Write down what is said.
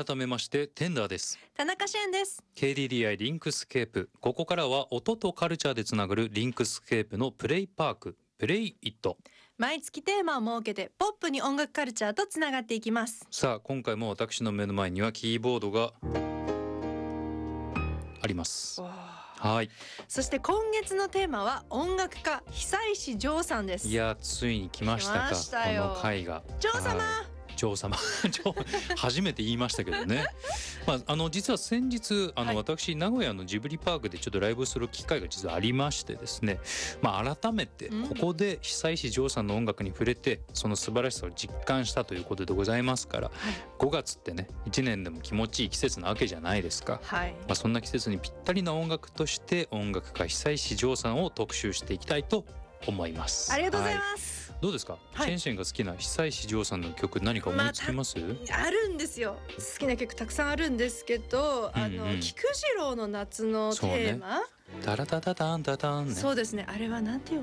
改めましてテンダーです。 田中俊です。 KDDI リンクスケープ、ここからは音とカルチャーでつながるリンクスケープのプレイパーク、プレイイット。 毎月テーマを設けてポップに音楽カルチャーとつながっていきます。 さあ今回も私の目の前にはキーボードがあります。はい。 そして今月のテーマは音楽家久石譲さんです。 いやついに来ましたか。 来ましたよこの回が譲様、 女様初めて言いましたけどね、実は先日私名古屋のジブリパークでちょっとライブする機会が実はありましてですね、改めてここで久石譲さんの音楽に触れてその素晴らしさを実感したということでございますから、5月ってね1年でも気持ちいい季節なわけじゃないですか、そんな季節にぴったりな音楽として音楽家久石譲さんを特集していきたいと思います。 ありがとうございます。 どうですか、シェンシェンが好きな久石譲さんの曲何か思いつきます？ あるんですよ。好きな曲たくさんあるんですけど、菊次郎の夏のテーマ、 タラタタタンタタンね。 そうですね、あれはなんていう